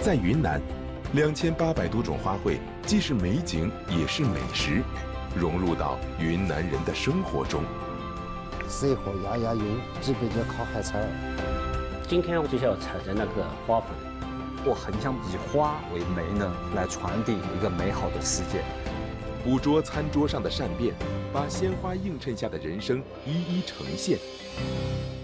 在云南，2800多种花卉既是美景，也是美食，融入到云南人的生活中。 吃一盒压压忧，这边就烤海菜。 今天就要采摘那个花粉， 我很想以花为媒呢，来传递一个美好的世界。 捕捉餐桌上的善变，把鲜花映衬下的人生一一呈现。